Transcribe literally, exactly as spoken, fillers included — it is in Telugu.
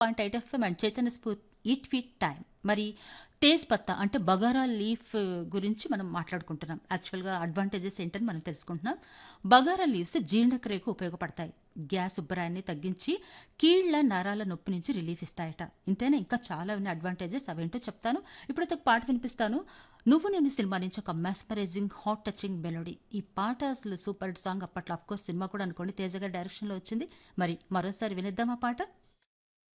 Point eight FM and Chaitanya స్ఫూర్తి ఈట్ ఫీట్ టైం. మరి తేజ్ పత్తా అంటే బగారా లీఫ్ గురించి మనం మాట్లాడుకుంటున్నాం. యాక్చువల్గా అడ్వాంటేజెస్ ఏంటని మనం తెలుసుకుంటున్నాం. బగారా లీవ్స్ జీర్ణక్రియకు ఉపయోగపడతాయి, గ్యాస్ ఉబ్బరాన్ని తగ్గించి కీళ్ల నరాల నొప్పి నుంచి రిలీఫ్ ఇస్తాయట. ఇంతేనా, ఇంకా చాలా ఉన్న అడ్వాంటేజెస్ అవేంటో చెప్తాను. ఇప్పుడైతే ఒక పాట వినిపిస్తాను. నువ్వు నేను సినిమా నుంచి ఒక మెస్మరైజింగ్ హాట్ టచింగ్ మెలోడీ. ఈ పాట అసలు సూపర్ హిట్ సాంగ్. అప్పట్లో అఫ్కోర్స్ సినిమా కూడా అనుకోండి తేజ గారి డైరెక్షన్లో వచ్చింది. మరి మరోసారి వినిద్దాం ఆ పాట.